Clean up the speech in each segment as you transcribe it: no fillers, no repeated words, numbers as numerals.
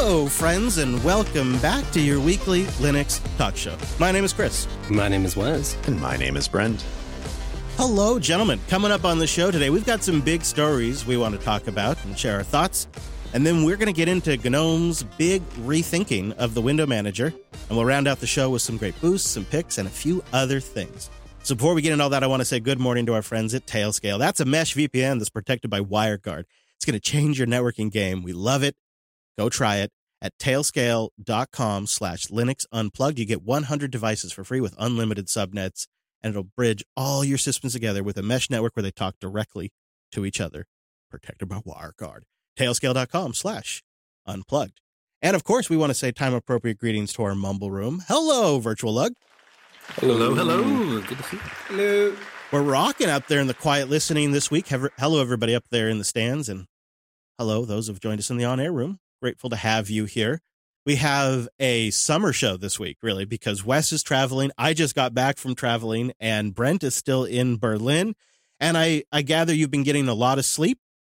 Hello, friends, and welcome back to your weekly Linux talk show. My name is Chris. My name is Wes. And my name is Brent. Hello, gentlemen. Coming up on the show today, we've got some big stories we want to talk about and share our thoughts. And then we're going to get into GNOME's big rethinking of the window manager. And we'll round out the show with some great boosts, some picks, and a few other things. So before we get into all that, I want to say good morning to our friends at Tailscale. That's a mesh VPN that's protected by WireGuard. It's going to change your networking game. We love it. Go try it at tailscale.com/Linux Unplugged. You get 100 devices for free with unlimited subnets, and it'll bridge all your systems together with a mesh network where they talk directly to each other, protected by WireGuard. Tailscale.com/Unplugged. And of course, we want to say time-appropriate greetings to our Mumble Room. Hello, Virtual Lug. Hello, hello. Good to see you. Hello. We're rocking up there in the quiet listening this week. Hello, everybody up there in the stands, and hello, those who've joined us in the on-air room. Grateful to have you here. We have a summer show this week, really, because Wes is traveling. I just got back from traveling, and Brent is still in Berlin. And I gather you've been getting a lot of sleep,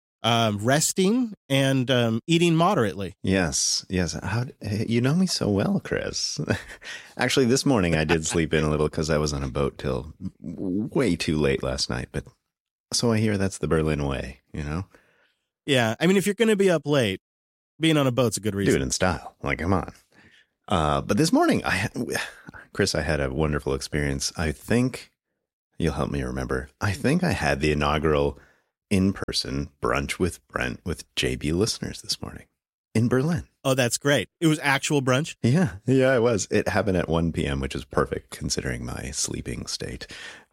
resting, and eating moderately. Yes. You know me so well, Chris. Actually, this morning I did sleep in a little because I was on a boat till way too late last night. But so I hear that's the Berlin way, you know? Yeah. I mean, if you're going to be up late, being on a boat's a good reason. Do it in style. Like, come on. But this morning, Chris, I had a wonderful experience. I think you'll help me remember. I think I had the inaugural in-person brunch with Brent with JB listeners this morning in Berlin. Oh, that's great. It was actual brunch? Yeah, it was. It happened at 1 p.m., which is perfect considering my sleeping state.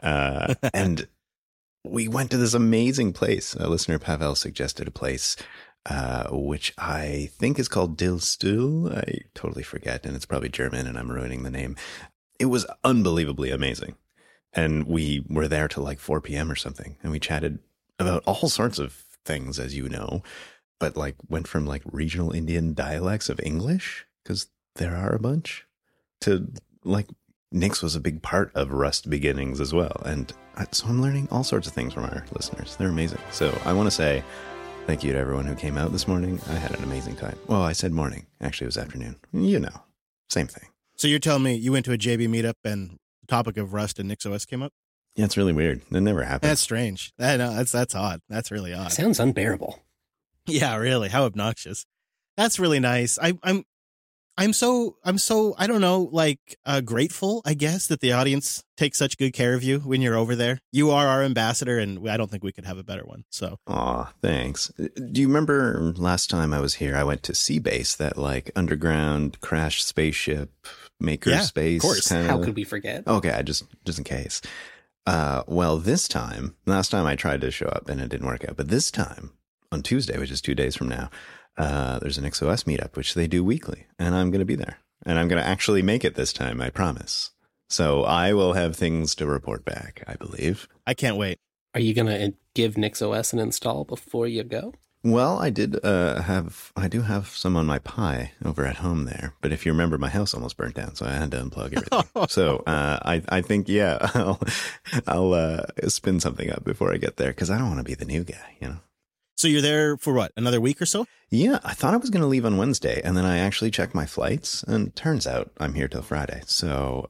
And we went to this amazing place. A listener, Pavel, suggested a place which I think is called Dill Stuhl. I totally forget, and it's probably German, and I'm ruining the name. It was unbelievably amazing. And we were there till like 4 p.m. or something, and we chatted about all sorts of things, as you know, but like went from like regional Indian dialects of English, because there are a bunch, to like Nix was a big part of Rust beginnings as well. And so I'm learning all sorts of things from our listeners. They're amazing. So I want to say thank you to everyone who came out this morning. I had an amazing time. Well, I said morning. Actually, it was afternoon. You know, same thing. So you're telling me you went to a JB meetup and the topic of Rust and NixOS came up? Yeah, it's really weird. That never happened. That's strange. I know, that's odd. That's really odd. Sounds unbearable. Yeah, really. How obnoxious. That's really nice. I'm so I don't know, like grateful, I guess, that the audience takes such good care of you when you're over there. You are our ambassador, and I don't think we could have a better one. So, aw, thanks. Do you remember last time I was here? I went to Seabase, that like underground crash spaceship maker space. Of course. How could we forget? Okay, just in case. Well, this time, last time I tried to show up and it didn't work out, but this time on Tuesday, which is 2 days from now, there's an NixOS meetup, which they do weekly, and I'm going to be there, and I'm going to actually make it this time. I promise. So I will have things to report back, I believe. I can't wait. Are you going to give NixOS an install before you go? Well, I do have some on my Pi over at home there, but if you remember, my house almost burnt down, so I had to unplug everything. So I think, yeah, I'll spin something up before I get there, because I don't want to be the new guy, you know. So you're there for what, another week or so? Yeah, I thought I was going to leave on Wednesday, and then I actually checked my flights, and turns out I'm here till Friday. So,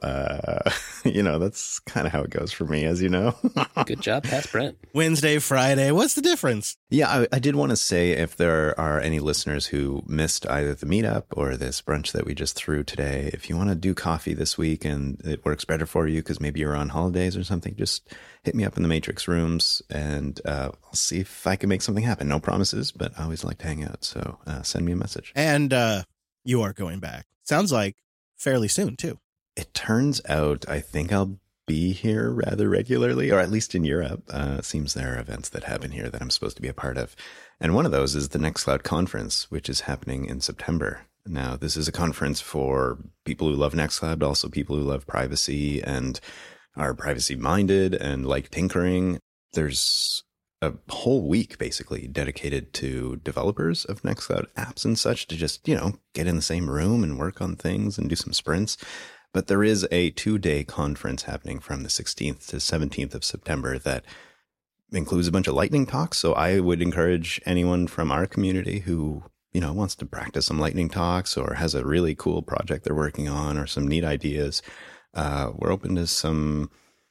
that's kind of how it goes for me, as you know. Good job, past Brent. Wednesday, Friday. What's the difference? Yeah, I did want to say, if there are any listeners who missed either the meetup or this brunch that we just threw today, if you want to do coffee this week and it works better for you because maybe you're on holidays or something, just hit me up in the Matrix rooms, and I'll see if I can make something happen. No promises, but I always like to hang out. So send me a message. And you are going back. Sounds like fairly soon, too. It turns out I think I'll be here rather regularly, or at least in Europe. It seems there are events that happen here that I'm supposed to be a part of. And one of those is the Nextcloud conference, which is happening in September. Now, this is a conference for people who love Nextcloud, but also people who love privacy and are privacy minded and like tinkering. There's a whole week basically dedicated to developers of Nextcloud apps and such to just, get in the same room and work on things and do some sprints. But there is a 2-day conference happening from the 16th to 17th of September that includes a bunch of lightning talks. So I would encourage anyone from our community who wants to practice some lightning talks or has a really cool project they're working on or some neat ideas, we're open to some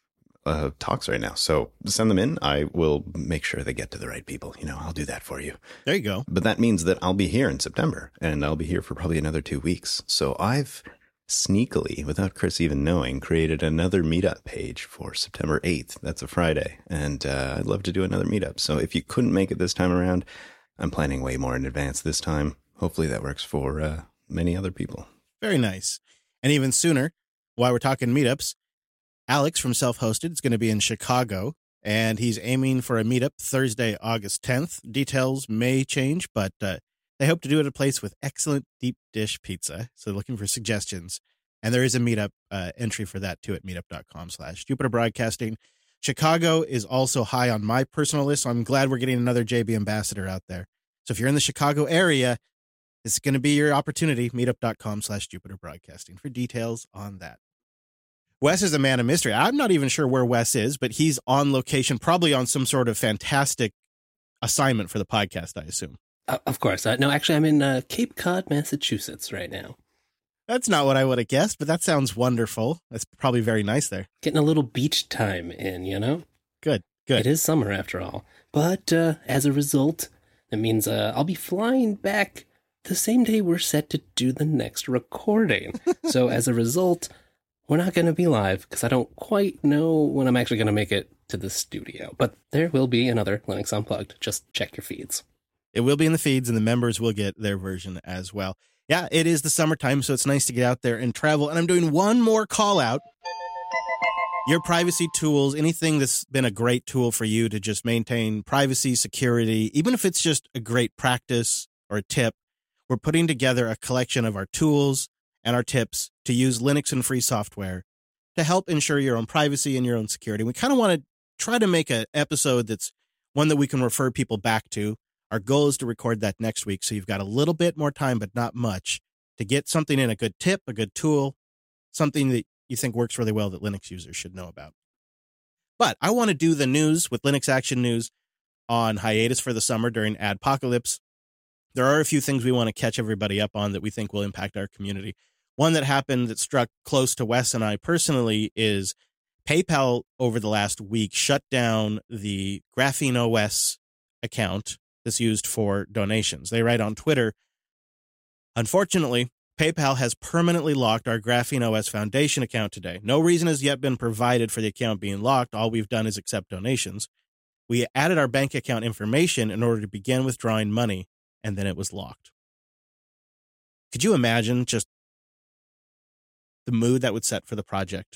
talks right now. So send them in. I will make sure they get to the right people. I'll do that for you. There you go. But that means that I'll be here in September, and I'll be here for probably another 2 weeks. So I've sneakily, without Chris even knowing, created another meetup page for September 8th. That's a Friday. And I'd love to do another meetup. So if you couldn't make it this time around, I'm planning way more in advance this time. Hopefully that works for many other people. Very nice. And even sooner, while we're talking meetups, Alex from Self-Hosted is going to be in Chicago, and he's aiming for a meetup Thursday, August 10th. Details may change, but they hope to do it at a place with excellent deep dish pizza. So looking for suggestions. And there is a meetup entry for that too at meetup.com/Jupiter Broadcasting. Chicago is also high on my personal list, so I'm glad we're getting another JB ambassador out there. So if you're in the Chicago area, it's going to be your opportunity. Meetup.com/Jupiter Broadcasting for details on that. Wes is a man of mystery. I'm not even sure where Wes is, but he's on location, probably on some sort of fantastic assignment for the podcast, I assume. Of course. No, actually, I'm in Cape Cod, Massachusetts right now. That's not what I would have guessed, but that sounds wonderful. That's probably very nice there. Getting a little beach time in, Good, good. It is summer after all. But as a result, it means I'll be flying back the same day we're set to do the next recording. So as a result, we're not going to be live because I don't quite know when I'm actually going to make it to the studio. But there will be another Linux Unplugged. Just check your feeds. It will be in the feeds, and the members will get their version as well. Yeah, it is the summertime, so it's nice to get out there and travel. And I'm doing one more call out. Your privacy tools, anything that's been a great tool for you to just maintain privacy, security, even if it's just a great practice or a tip, we're putting together a collection of our tools and our tips to use Linux and free software to help ensure your own privacy and your own security. We kind of want to try to make an episode that's one that we can refer people back to. Our goal is to record that next week, so you've got a little bit more time, but not much, to get something in, a good tip, a good tool, something that you think works really well that Linux users should know about. But I want to do the news with Linux Action News on hiatus for the summer during Adpocalypse. There are a few things we want to catch everybody up on that we think will impact our community. One that happened that struck close to Wes and I personally is PayPal over the last week shut down the Graphene OS account that's used for donations. They write on Twitter, unfortunately, PayPal has permanently locked our Graphene OS Foundation account today. No reason has yet been provided for the account being locked. All we've done is accept donations. We added our bank account information in order to begin withdrawing money, and then it was locked. Could you imagine just the mood that would set for the project?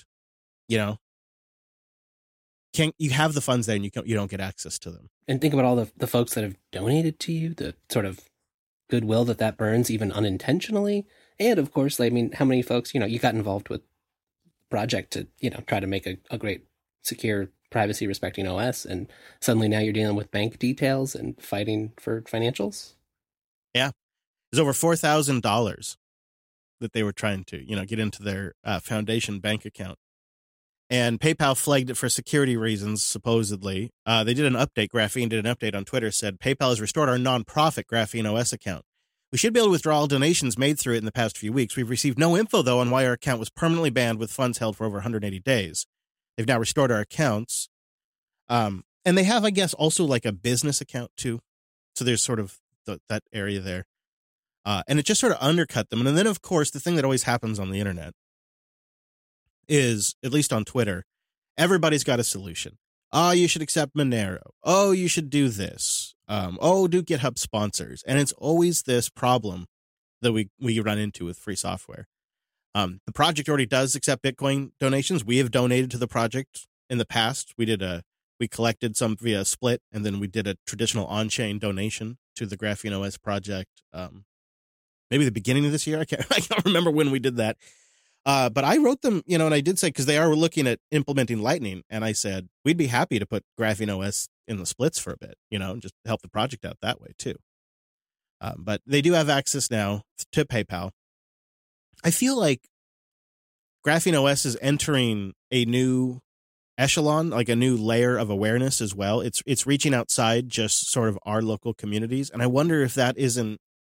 You have the funds there and you don't get access to them. And think about all the folks that have donated to you, the sort of goodwill that burns even unintentionally. And of course, how many folks, you got involved with the project to, try to make a great, secure, privacy respecting OS. And suddenly now you're dealing with bank details and fighting for financials. Yeah. There's over $4,000 that they were trying to, get into their foundation bank account. And PayPal flagged it for security reasons, supposedly. They did an update. Graphene did an update on Twitter, said, PayPal has restored our nonprofit Graphene OS account. We should be able to withdraw all donations made through it in the past few weeks. We've received no info, though, on why our account was permanently banned with funds held for over 180 days. They've now restored our accounts. And they have, I guess, also like a business account, too. So there's sort of that area there. And it just sort of undercut them. And then, of course, the thing that always happens on the internet is, at least on Twitter, everybody's got a solution. Oh, you should accept Monero. Oh, you should do this. Do GitHub sponsors. And it's always this problem that we run into with free software. The project already does accept Bitcoin donations. We have donated to the project in the past. We collected some via Split, and then we did a traditional on-chain donation to the Graphene OS project. Maybe the beginning of this year. I can't remember when we did that. But I wrote them, and I did say, because they are looking at implementing Lightning, and I said, we'd be happy to put Graphene OS in the splits for a bit, and just help the project out that way too. But they do have access now to PayPal. I feel like Graphene OS is entering a new echelon, like a new layer of awareness as well. It's reaching outside just sort of our local communities. And I wonder if that isn't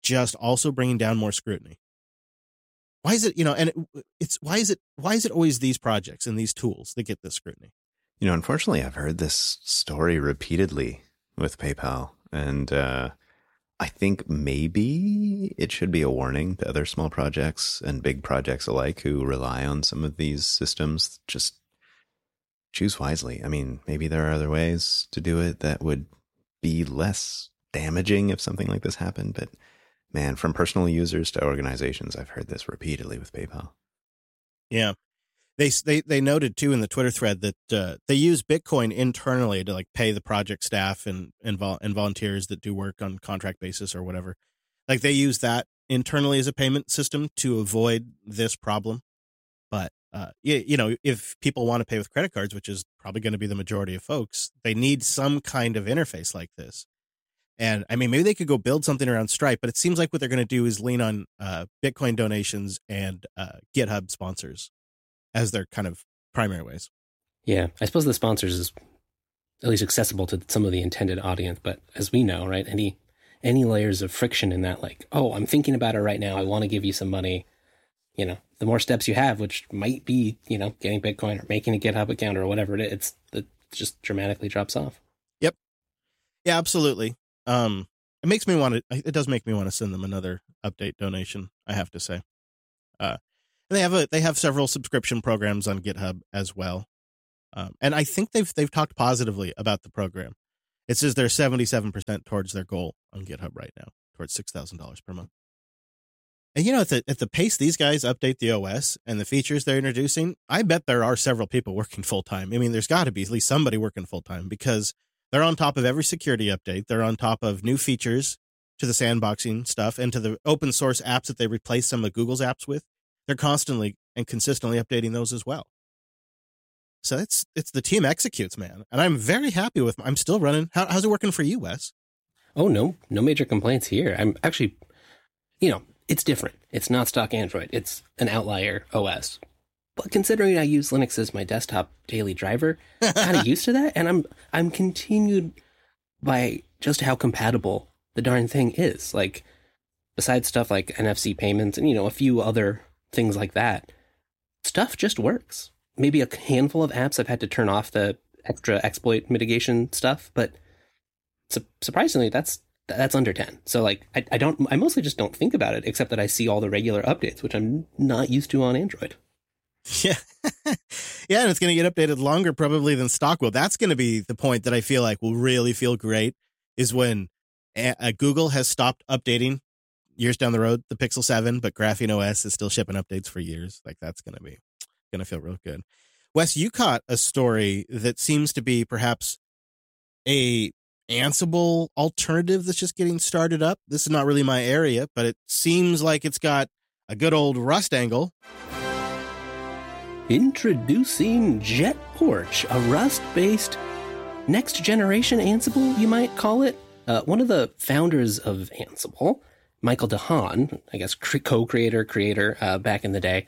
just also bringing down more scrutiny? Why is it, and why is it always these projects and these tools that get this scrutiny? Unfortunately, I've heard this story repeatedly with PayPal, and I think maybe it should be a warning to other small projects and big projects alike who rely on some of these systems. Just choose wisely. I mean, maybe there are other ways to do it that would be less damaging if something like this happened, but man, from personal users to organizations, I've heard this repeatedly with PayPal. Yeah. They noted too in the Twitter thread that they use Bitcoin internally to like pay the project staff and volunteers that do work on contract basis or whatever. Like they use that internally as a payment system to avoid this problem. But if people want to pay with credit cards, which is probably going to be the majority of folks, they need some kind of interface like this. And I mean, maybe they could go build something around Stripe, but it seems like what they're going to do is lean on Bitcoin donations and GitHub sponsors as their kind of primary ways. Yeah, I suppose the sponsors is at least accessible to some of the intended audience. But as we know, right, any layers of friction in that, like, oh, I'm thinking about it right now, I want to give you some money. The more steps you have, which might be, getting Bitcoin or making a GitHub account or whatever it just dramatically drops off. Yep. Yeah, absolutely. It does make me want to send them another update donation, I have to say. They have several subscription programs on GitHub as well. And I think they've talked positively about the program. It says they're 77% towards their goal on GitHub right now, towards $6,000 per month. And at the pace these guys update the OS and the features they're introducing, I bet there are several people working full time. I mean, there's got to be at least somebody working full time because they're on top of every security update. They're on top of new features to the sandboxing stuff and to the open source apps that they replace some of Google's apps with. They're constantly and consistently updating those as well. So it's the team executes, man. And I'm very happy with I'm still running. How's it working for you, Wes? Oh, no major complaints here. I'm actually, it's different. It's not stock Android. It's an outlier OS. But considering I use Linux as my desktop daily driver, I'm kind of used to that. And I'm continued by just how compatible the darn thing is. Like, besides stuff like NFC payments and, a few other things like that, stuff just works. Maybe a handful of apps I've had to turn off the extra exploit mitigation stuff, but surprisingly, that's under 10. So like, I mostly just don't think about it, except that I see all the regular updates, which I'm not used to on Android. Yeah. Yeah. And it's going to get updated longer probably than stock will. That's going to be the point that I feel like will really feel great is when Google has stopped updating years down the road, the Pixel 7, but Graphene OS is still shipping updates for years. Like that's going to feel real good. Wes, you caught a story that seems to be perhaps a Ansible alternative that's just getting started up. This is not really my area, but it seems like it's got a good old Rust angle. Introducing JetTorch, a Rust-based next-generation Ansible, you might call it. One of the founders of Ansible, Michael DeHaan, I guess co-creator, back in the day,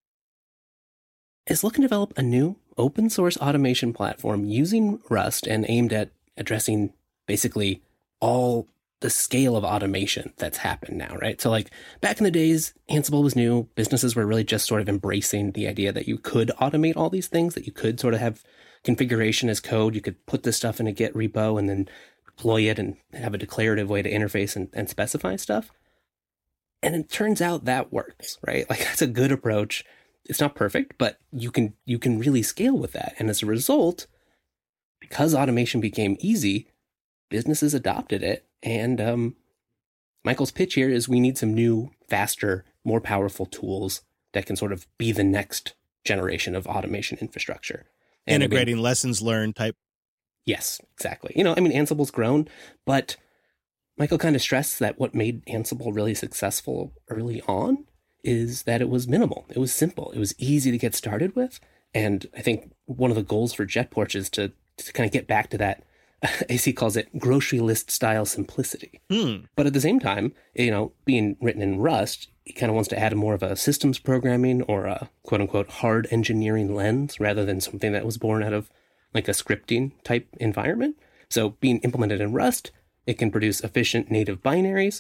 is looking to develop a new open-source automation platform using Rust and aimed at addressing basically all the scale of automation that's happened now, right? So like back in the days, Ansible was new. Businesses were really just sort of embracing the idea that you could automate all these things, that you could sort of have configuration as code. You could put this stuff in a Git repo and then deploy it and have a declarative way to interface and specify stuff. And it turns out that works, right? Like that's a good approach. It's not perfect, but you can really scale with that. And as a result, because automation became easy, businesses adopted it. And Michael's pitch here is we need some new, faster, more powerful tools that can sort of be the next generation of automation infrastructure. And integrating lessons learned type. Yes, exactly. Ansible's grown, but Michael kind of stressed that what made Ansible really successful early on is that it was minimal. It was simple. It was easy to get started with. And I think one of the goals for JetTorch is to kind of get back to that, as he calls it, grocery list style simplicity. But at the same time, being written in Rust, he kind of wants to add more of a systems programming or a quote unquote hard engineering lens rather than something that was born out of like a scripting type environment. So being implemented in Rust, it can produce efficient native binaries.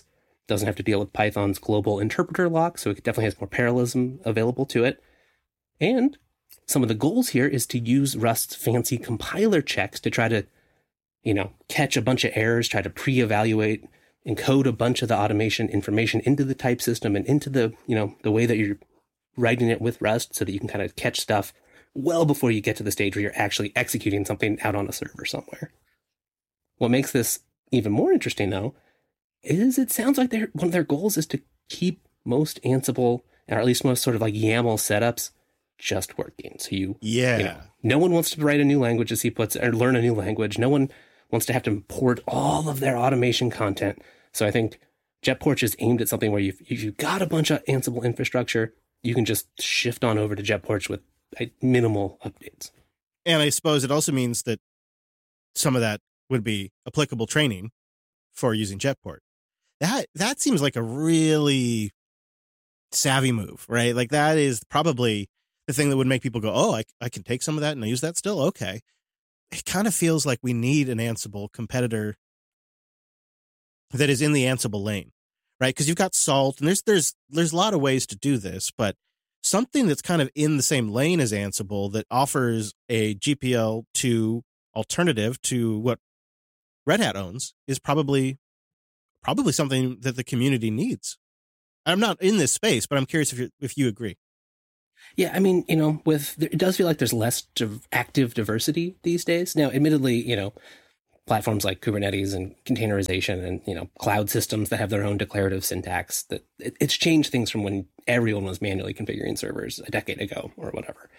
doesn't have to deal with Python's global interpreter lock, so it definitely has more parallelism available to it. And some of the goals here is to use Rust's fancy compiler checks to try to, catch a bunch of errors, try to pre-evaluate, encode a bunch of the automation information into the type system and into the, the way that you're writing it with Rust so that you can kind of catch stuff well before you get to the stage where you're actually executing something out on a server somewhere. What makes this even more interesting, though, is it sounds like one of their goals is to keep most Ansible, or at least most sort of like YAML setups, just working. So no one wants to write a new language, as he puts it, or learn a new language. No one wants to have to import all of their automation content. So I think JetPorch is aimed at something where you've got a bunch of Ansible infrastructure, you can just shift on over to JetPorch with minimal updates. And I suppose it also means that some of that would be applicable training for using JetPorch. That seems like a really savvy move, right? Like that is probably the thing that would make people go, oh, I can take some of that and use that still? Okay. It kind of feels like we need an Ansible competitor that is in the Ansible lane, right? Because you've got Salt, and there's a lot of ways to do this, but something that's kind of in the same lane as Ansible that offers a GPL2 alternative to what Red Hat owns is probably something that the community needs. I'm not in this space, but I'm curious if you agree. Yeah, I mean, it does feel like there's less active diversity these days. Now, admittedly, platforms like Kubernetes and containerization and, cloud systems that have their own declarative syntax, that it's changed things from when everyone was manually configuring servers a decade ago or whatever.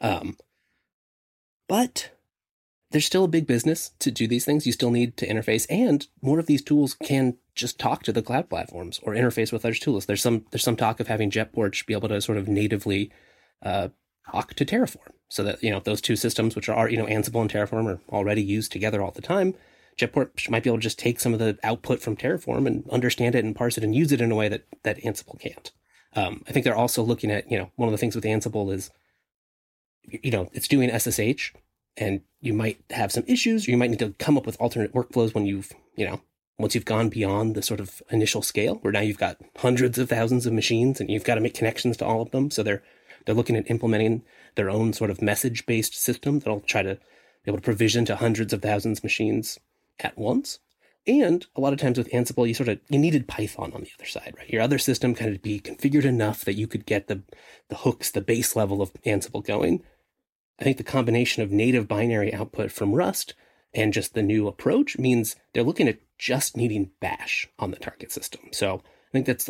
But there's still a big business to do these things. You still need to interface, and more of these tools can just talk to the cloud platforms or interface with other tools. There's some talk of having JetPorch be able to sort of natively talk to Terraform, so that those two systems, which are Ansible and Terraform, are already used together all the time. JetPorch might be able to just take some of the output from Terraform and understand it and parse it and use it in a way that Ansible can't. I think they're also looking at one of the things with Ansible is it's doing SSH, and you might have some issues, or you might need to come up with alternate workflows when once you've gone beyond the sort of initial scale, where now you've got hundreds of thousands of machines and you've got to make connections to all of them. So they're looking at implementing their own sort of message-based system that'll try to be able to provision to hundreds of thousands of machines at once. And a lot of times with Ansible, you needed Python on the other side, right? Your other system kind of be configured enough that you could get the hooks, the base level of Ansible going. I think the combination of native binary output from Rust and just the new approach means they're looking at just needing Bash on the target system. So I think that's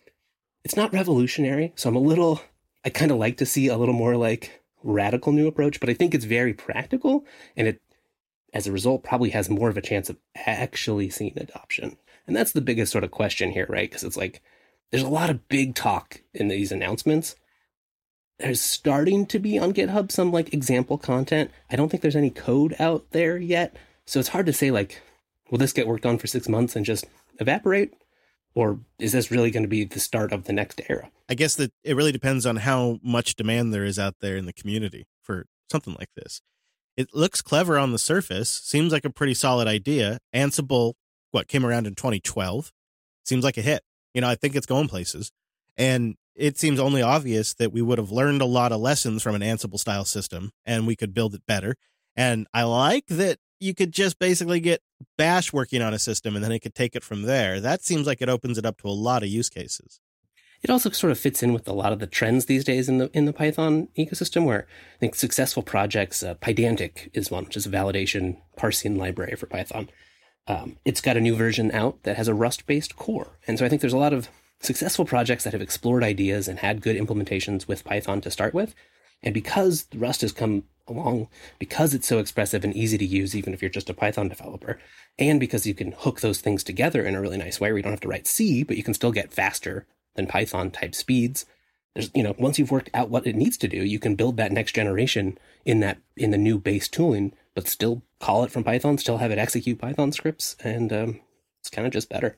it's not revolutionary. So I kind of like to see a little more like radical new approach, but I think it's very practical, and it, as a result, probably has more of a chance of actually seeing adoption. And that's the biggest sort of question here, right? Because it's like, there's a lot of big talk in these announcements. There's starting to be on GitHub some like example content. I don't think there's any code out there yet. So it's hard to say will this get worked on for 6 months and just evaporate? Or is this really going to be the start of the next era? I guess that it really depends on how much demand there is out there in the community for something like this. It looks clever on the surface, seems like a pretty solid idea. Ansible, came around in 2012? Seems like a hit. I think it's going places. And it seems only obvious that we would have learned a lot of lessons from an Ansible style system and we could build it better. And I like that you could just basically get Bash working on a system and then it could take it from there. That seems like it opens it up to a lot of use cases. It also sort of fits in with a lot of the trends these days in the Python ecosystem, where I think successful projects, Pydantic is one, which is a validation parsing library for Python. It's got a new version out that has a Rust-based core. And so I think there's a lot of successful projects that have explored ideas and had good implementations with Python to start with. And because Rust has come along, because it's so expressive and easy to use, even if you're just a Python developer, and because you can hook those things together in a really nice way where you don't have to write C, but you can still get faster than Python type speeds. There's, once you've worked out what it needs to do, you can build that next generation in the new base tooling, but still call it from Python, still have it execute Python scripts, and it's kind of just better.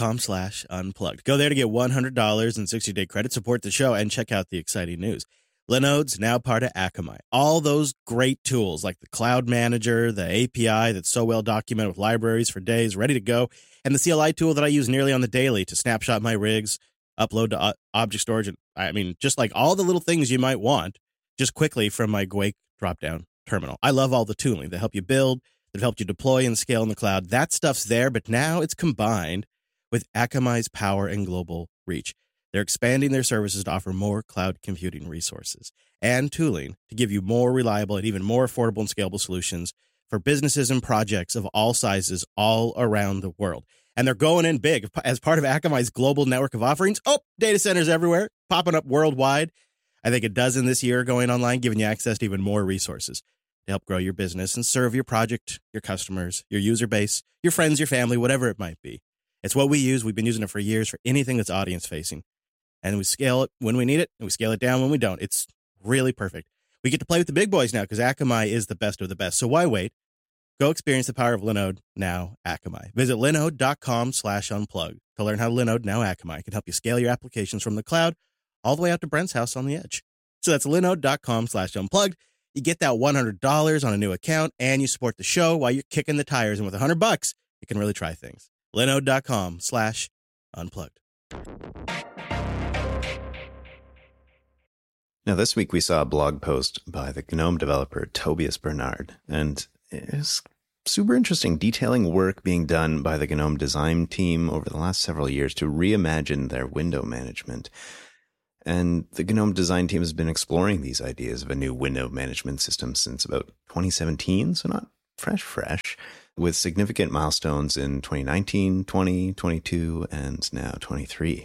Linode.com/unplugged. Go there to get $100 in 60-day credit, support the show, and check out the exciting news. Linode's now part of Akamai. All those great tools like the Cloud Manager, the API that's so well documented with libraries for days, ready to go, and the CLI tool that I use nearly on the daily to snapshot my rigs, upload to object storage. And just like all the little things you might want, just quickly from my Gwake drop-down terminal. I love all the tooling that help you build, that help you deploy and scale in the cloud. That stuff's there, but now it's combined with Akamai's power and global reach. They're expanding their services to offer more cloud computing resources and tooling to give you more reliable and even more affordable and scalable solutions for businesses and projects of all sizes all around the world. And they're going in big as part of Akamai's global network of offerings. Oh, data centers everywhere, popping up worldwide. I think a dozen this year going online, giving you access to even more resources to help grow your business and serve your project, your customers, your user base, your friends, your family, whatever it might be. It's what we use. We've been using it for years for anything that's audience facing. And we scale it when we need it, and we scale it down when we don't. It's really perfect. We get to play with the big boys now because Akamai is the best of the best. So why wait? Go experience the power of Linode Now Akamai. Visit linode.com/unplug to learn how Linode Now Akamai can help you scale your applications from the cloud all the way out to Brent's house on the edge. So that's linode.com/unplugged. You get that $100 on a new account, and you support the show while you're kicking the tires. And with $100, you can really try things. linode.com/unplugged. Now, this week we saw a blog post by the GNOME developer Tobias Bernard, and it's super interesting detailing work being done by the GNOME design team over the last several years to reimagine their window management. And the GNOME design team has been exploring these ideas of a new window management system since about 2017, so not fresh, with significant milestones in 2019, 20, 22, and now 23.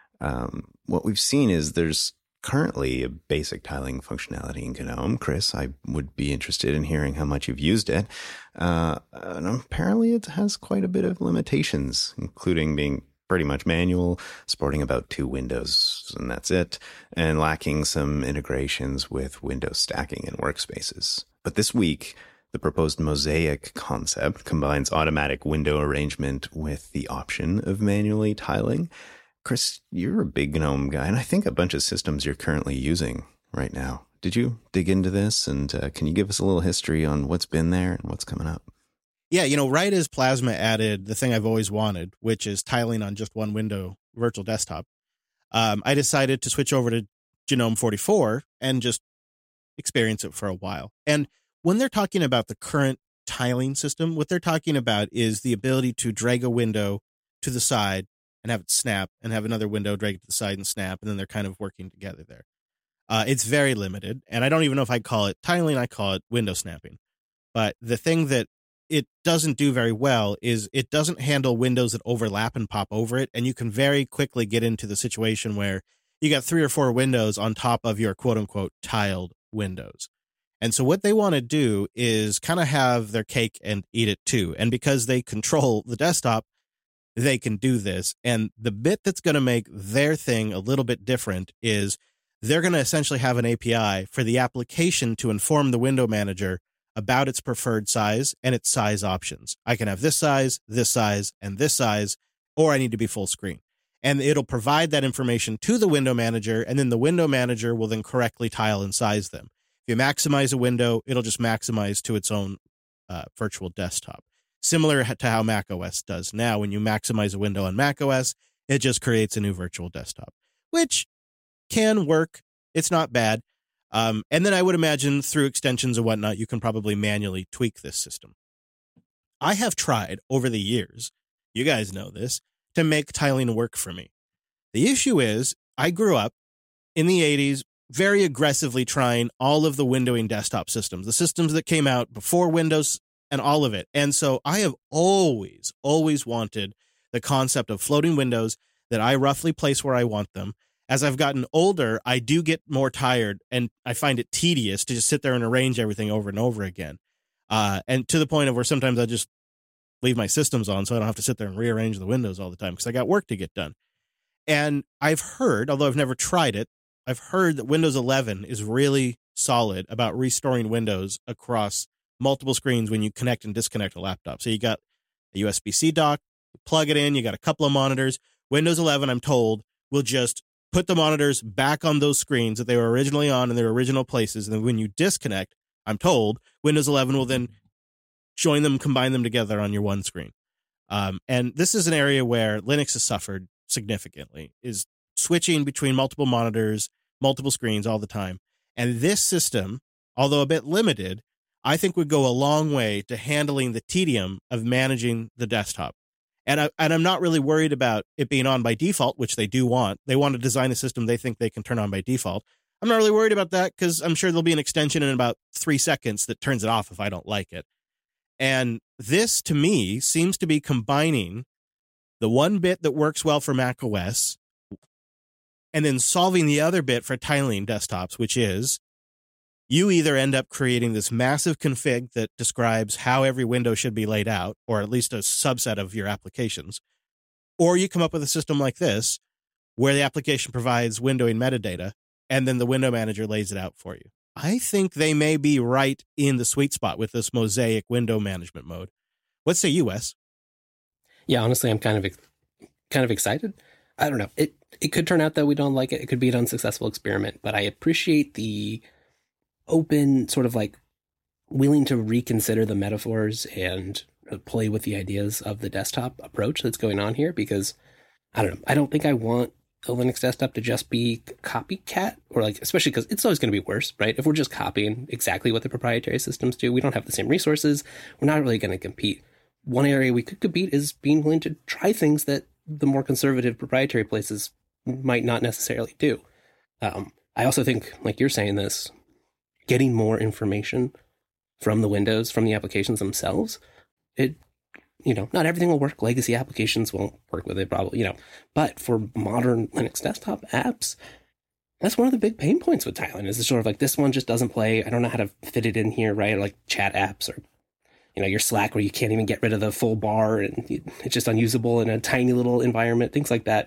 What we've seen is there's currently a basic tiling functionality in GNOME. Chris, I would be interested in hearing how much you've used it. And apparently it has quite a bit of limitations, including being pretty much manual, supporting about 2 windows, and that's it, and lacking some integrations with window stacking and workspaces. But this week, the proposed Mosaic concept combines automatic window arrangement with the option of manually tiling. Chris, you're a big GNOME guy, and I think a bunch of systems you're currently using right now. Did you dig into this, and can you give us a little history on what's been there and what's coming up? Yeah, right as Plasma added the thing I've always wanted, which is tiling on just one window virtual desktop, I decided to switch over to GNOME 44 and just experience it for a while. And when they're talking about the current tiling system, what they're talking about is the ability to drag a window to the side and have it snap, and have another window drag it to the side and snap, and then they're kind of working together there. It's very limited, and I don't even know if I'd call it tiling, I call it window snapping. But the thing that it doesn't do very well is it doesn't handle windows that overlap and pop over it, and you can very quickly get into the situation where you got 3 or 4 windows on top of your quote-unquote tiled windows. And so what they want to do is kind of have their cake and eat it too. And because they control the desktop, they can do this. And the bit that's going to make their thing a little bit different is they're going to essentially have an API for the application to inform the window manager about its preferred size and its size options. I can have this size, and this size, or I need to be full screen. And it'll provide that information to the window manager, and then the window manager will then correctly tile and size them. If you maximize a window, it'll just maximize to its own virtual desktop. Similar to how macOS does now. When you maximize a window on macOS, it just creates a new virtual desktop, which can work. It's not bad. And then I would imagine through extensions and whatnot, you can probably manually tweak this system. I have tried over the years, you guys know this, to make tiling work for me. The issue is I grew up in the 80s very aggressively trying all of the windowing desktop systems, the systems that came out before Windows and all of it. And so I have always wanted the concept of floating windows that I roughly place where I want them. As I've gotten older, I do get more tired, and I find it tedious to just sit there and arrange everything over and over again. And to the point of where sometimes I just leave my systems on so I don't have to sit there and rearrange the windows all the time because I got work to get done. And I've heard, although I've never tried it, I've heard that Windows 11 is really solid about restoring windows across multiple screens when you connect and disconnect a laptop. So you got a USB-C dock, you plug it in, you got a couple of monitors. Windows 11, I'm told, will just put the monitors back on those screens that they were originally on in their original places. And then when you disconnect, I'm told Windows 11 will then join them, combine them together on your one screen. And this is an area where Linux has suffered significantly, is switching between multiple monitors, multiple screens all the time. And this system, although a bit limited, I think would go a long way to handling the tedium of managing the desktop. And I'm not really worried about it being on by default, which they do want. They want to design a system they think they can turn on by default. I'm not really worried about that because I'm sure there'll be an extension in about 3 seconds that turns it off if I don't like it. And this, to me, seems to be combining the one bit that works well for Mac OS and then solving the other bit for tiling desktops, which is you either end up creating this massive config that describes how every window should be laid out, or at least a subset of your applications, or you come up with a system like this where the application provides windowing metadata and then the window manager lays it out for you. I think they may be right in the sweet spot with this Mosaic window management mode. What say you, Wes? Yeah, honestly, I'm kind of excited. I don't know. It could turn out that we don't like it. It could be an unsuccessful experiment, but I appreciate the open sort of like willing to reconsider the metaphors and play with the ideas of the desktop approach that's going on here, because I don't know. I don't think I want a Linux desktop to just be copycat, or like, especially because it's always going to be worse, right? If we're just copying exactly what the proprietary systems do, we don't have the same resources. We're not really going to compete. One area we could compete is being willing to try things that the more conservative proprietary places might not necessarily do. I also think, like you're saying this, getting more information from the windows, from the applications themselves, not everything will work. Legacy applications won't work with it probably, but for modern Linux desktop apps, that's one of the big pain points with tiling is it's sort of like, this one just doesn't play. I don't know how to fit it in here, right? Or like chat apps or, your Slack where you can't even get rid of the full bar and it's just unusable in a tiny little environment, things like that.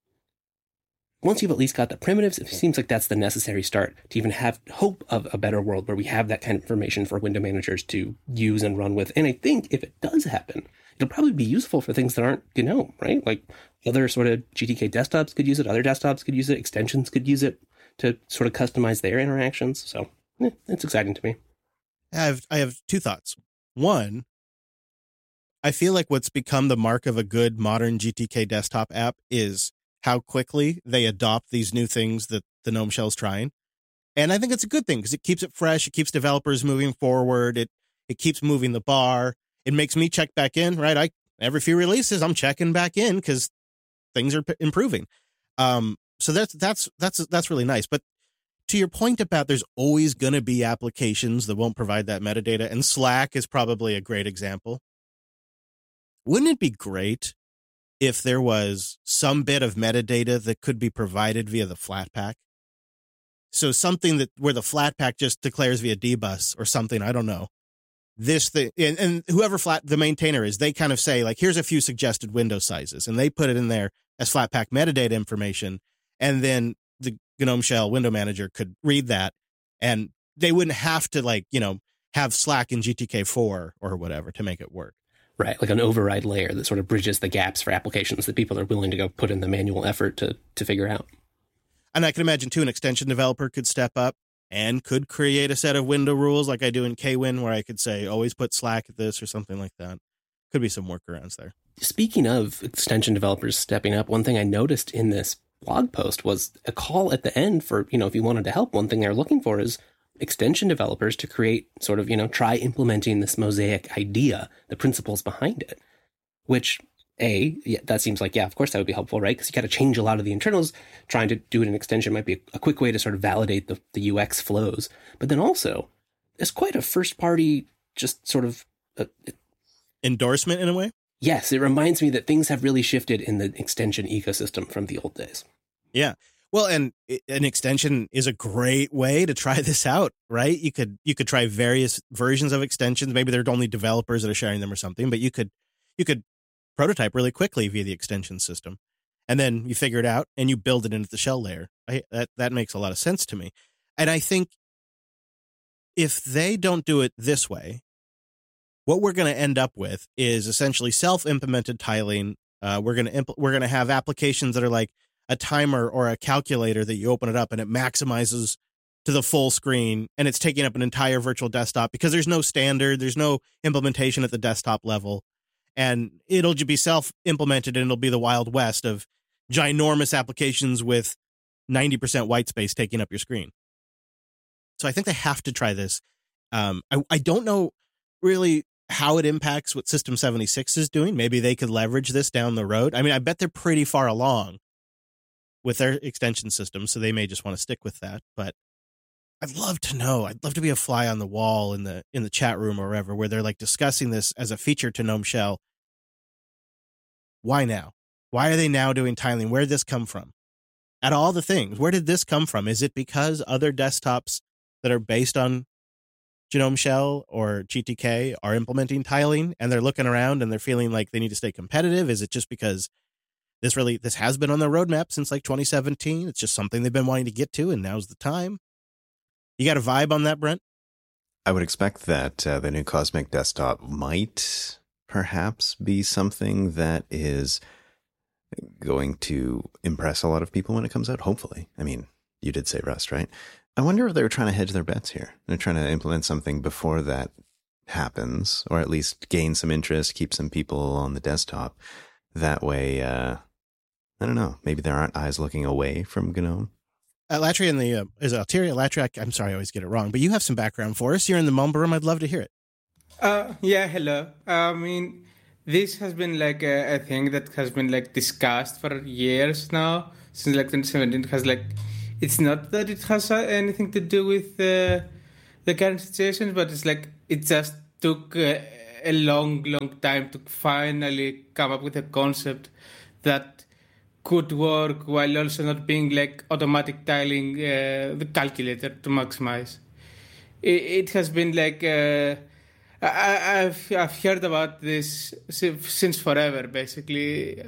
Once you've at least got the primitives, it seems like that's the necessary start to even have hope of a better world where we have that kind of information for window managers to use and run with. And I think if it does happen, it'll probably be useful for things that aren't GNOME, right? Like other sort of GTK desktops could use it, other desktops could use it, extensions could use it to sort of customize their interactions. So it's exciting to me. I have two thoughts. One, I feel like what's become the mark of a good modern GTK desktop app is how quickly they adopt these new things that the GNOME shell's trying. And I think it's a good thing because it keeps it fresh. It keeps developers moving forward. It keeps moving the bar. It makes me check back in, right? Every few releases, I'm checking back in because things are improving. So that's really nice. But to your point about there's always going to be applications that won't provide that metadata, and Slack is probably a great example. Wouldn't it be great if there was some bit of metadata that could be provided via the Flatpak? So something where the Flatpak just declares via dbus or something, I don't know. This thing, and whoever the maintainer is, they kind of say, like, here's a few suggested window sizes, and they put it in there as Flatpak metadata information, and then the GNOME shell window manager could read that, and they wouldn't have to, have Slack in GTK4 or whatever to make it work. Right, like an override layer that sort of bridges the gaps for applications that people are willing to go put in the manual effort to figure out. And I can imagine, too, an extension developer could step up and could create a set of window rules like I do in Kwin, where I could say, always put Slack at this or something like that. Could be some workarounds there. Speaking of extension developers stepping up, one thing I noticed in this blog post was a call at the end for, if you wanted to help, one thing they're looking for is extension developers to create sort of, try implementing this Mosaic idea, the principles behind it, which that seems like, of course that would be helpful, right? Because you got to change a lot of the internals. Trying to do it in extension might be a quick way to sort of validate the UX flows. But then also, it's quite a first party, just sort of endorsement in a way. Yes, it reminds me that things have really shifted in the extension ecosystem from the old days. Yeah. Well, and an extension is a great way to try this out, right? You could try various versions of extensions. Maybe they're only developers that are sharing them or something, but you could prototype really quickly via the extension system. And then you figure it out and you build it into the shell layer. That makes a lot of sense to me. And I think if they don't do it this way, what we're going to end up with is essentially self-implemented tiling. We're going to have applications that are like, a timer or a calculator that you open it up and it maximizes to the full screen and it's taking up an entire virtual desktop because there's no standard, there's no implementation at the desktop level. And it'll just be self-implemented and it'll be the Wild West of ginormous applications with 90% white space taking up your screen. So I think they have to try this. I don't know really how it impacts what System 76 is doing. Maybe they could leverage this down the road. I mean, I bet they're pretty far along with their extension system, so they may just want to stick with that. But I'd love to know. I'd love to be a fly on the wall in the chat room or wherever, where they're like discussing this as a feature to GNOME Shell. Why now? Why are they now doing tiling? Where did this come from? At all the things, where did this come from? Is it because other desktops that are based on GNOME Shell or GTK are implementing tiling and they're looking around and they're feeling like they need to stay competitive? Is it just because this has been on their roadmap since like 2017? It's just something they've been wanting to get to and now's the time. You got a vibe on that, Brent? I would expect that the new Cosmic Desktop might perhaps be something that is going to impress a lot of people when it comes out, hopefully. I mean, you did say Rust, right? I wonder if they were trying to hedge their bets here. They're trying to implement something before that happens, or at least gain some interest, keep some people on the desktop. That way, I don't know, maybe there aren't eyes looking away from GNOME. Latry and is it Altieri? Latry, I'm sorry, I always get it wrong, but you have some background for us. You're in the Mumble Room. I'd love to hear it. Yeah, hello. I mean, this has been like a thing that has been like discussed for years now, since like 2017. It has like, it's not that it has anything to do with the current situation, but it's like it just took a long time to finally come up with a concept that could work while also not being like automatic tiling the calculator to maximize. It has been like I've heard about this since forever, basically.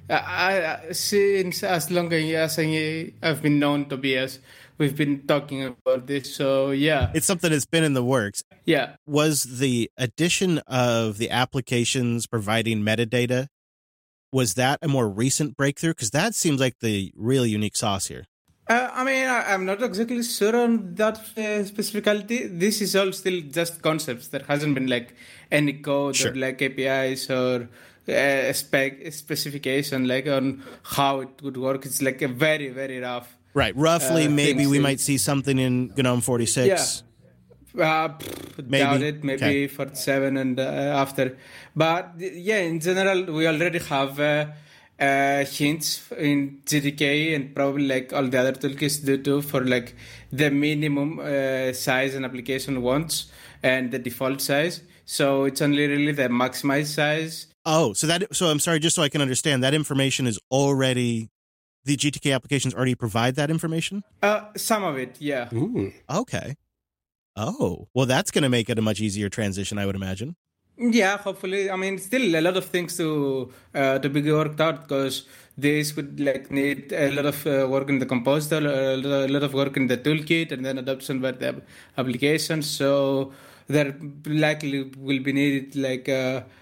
Since as long as I've been known Tobias, we've been talking about this. So yeah, it's something that's been in the works. Yeah. Was the addition of the applications providing metadata, was that a more recent breakthrough? Because that seems like the really unique sauce here. I mean, I'm not exactly sure on that specificality. This is all still just concepts. There hasn't been like any code or like APIs or a specification like on how it would work. It's like a very, very rough. Right. Roughly, maybe we might see something in GNOME 46. Yeah. Doubt it. Maybe 47 and after. But yeah, in general, we already have hints in GTK and probably like all the other toolkits do too for like the minimum size an application wants and the default size. So it's only really the maximized size. Oh, so I'm sorry, just so I can understand, that information is already, the GTK applications already provide that information? Some of it, yeah. Ooh, okay. Oh, well, that's going to make it a much easier transition, I would imagine. Yeah, hopefully. I mean, still a lot of things to be worked out because this would like need a lot of work in the compositor, a lot of work in the toolkit, and then adoption by the application. So there likely will be needed like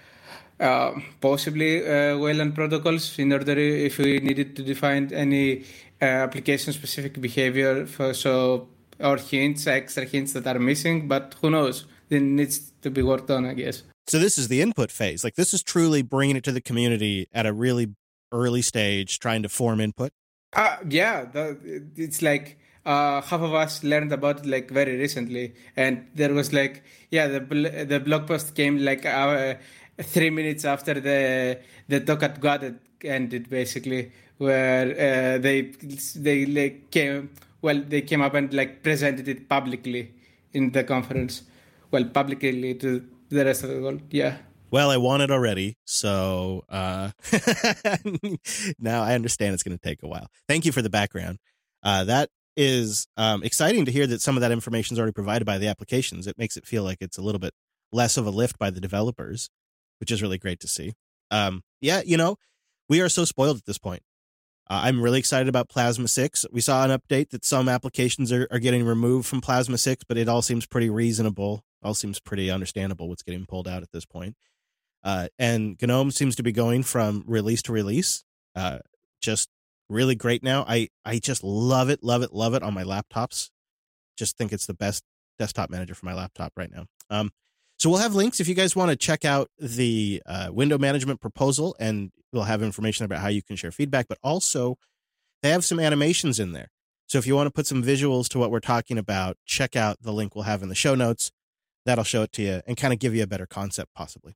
possibly Wayland protocols in order if we needed to define any application-specific behavior or hints, extra hints that are missing. But who knows? It needs to be worked on, I guess. So this is the input phase. Like this is truly bringing it to the community at a really early stage, trying to form input. Yeah, it's like half of us learned about it like very recently, and there was like the blog post came like 3 minutes after the talk at God ended, basically, where they came up and like presented it publicly in the conference, publicly to the rest of the world. Yeah. Well, I want it already, so now I understand it's going to take a while. Thank you for the background. That is exciting to hear that some of that information is already provided by the applications. It makes it feel like it's a little bit less of a lift by the developers, which is really great to see. We are so spoiled at this point. I'm really excited about Plasma 6. We saw an update that some applications are getting removed from Plasma 6, but it all seems pretty reasonable. All seems pretty understandable what's getting pulled out at this point. And GNOME seems to be going from release to release, just really great now. I just love it on my laptops. Just think it's the best desktop manager for my laptop right now. So we'll have links if you guys want to check out the window management proposal, and we'll have information about how you can share feedback, but also they have some animations in there. So if you want to put some visuals to what we're talking about, check out the link we'll have in the show notes. That'll show it to you and kind of give you a better concept, possibly.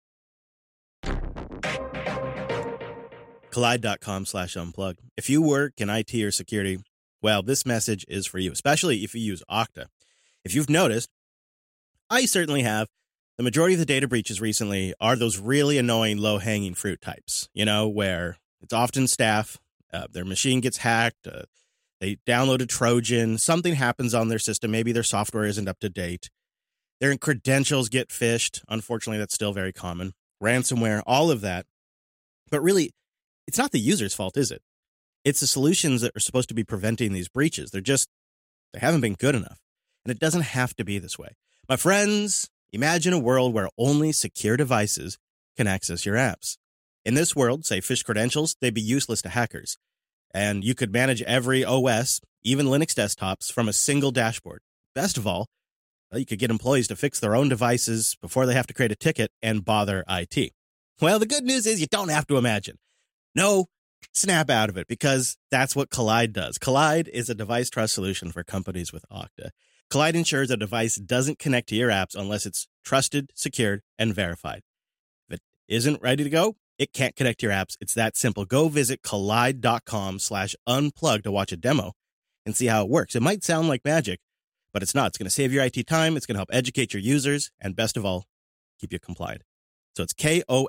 Kolide.com/unplug. If you work in IT or security, well, this message is for you, especially if you use Okta. If you've noticed, I certainly have, the majority of the data breaches recently are those really annoying low-hanging fruit types, where it's often staff, their machine gets hacked, they download a Trojan, something happens on their system, maybe their software isn't up to date, their credentials get phished. Unfortunately, that's still very common. Ransomware, all of that. But really, it's not the user's fault, is it? It's the solutions that are supposed to be preventing these breaches. They haven't been good enough. And it doesn't have to be this way. My friends, imagine a world where only secure devices can access your apps. In this world, say phished credentials, they'd be useless to hackers. And you could manage every OS, even Linux desktops, from a single dashboard. Best of all, you could get employees to fix their own devices before they have to create a ticket and bother IT. Well, the good news is you don't have to imagine. No, snap out of it, because that's what Kolide does. Kolide is a device trust solution for companies with Okta. Kolide ensures a device doesn't connect to your apps unless it's trusted, secured, and verified. If it isn't ready to go, it can't connect to your apps. It's that simple. Go visit kolide.com/unplug to watch a demo and see how it works. It might sound like magic, but it's not. It's going to save your IT time. It's going to help educate your users, and best of all, keep you compliant. So it's KOLIDE